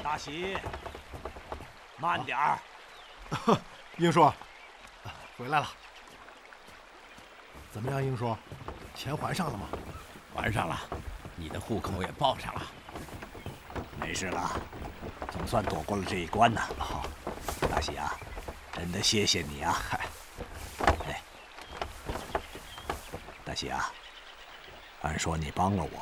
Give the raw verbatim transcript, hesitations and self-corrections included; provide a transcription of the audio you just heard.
大喜，慢点儿。 英叔，回来了。怎么样，英叔，钱还上了吗？ 还上了，你的户口也报上了。没事了，总算躲过了这一关呢。好，大喜啊，真的谢谢你啊！嗨，哎，大喜啊，按说你帮了我，